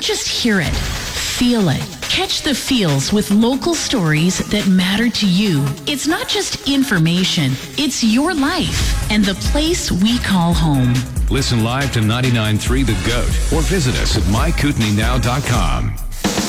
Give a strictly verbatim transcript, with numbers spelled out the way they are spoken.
Don't just hear it, feel it. Catch the feels with local stories that matter to you. It's not just information, it's your life and the place we call home. Listen live to ninety-nine point three The Goat or visit us at my kootenai now dot com.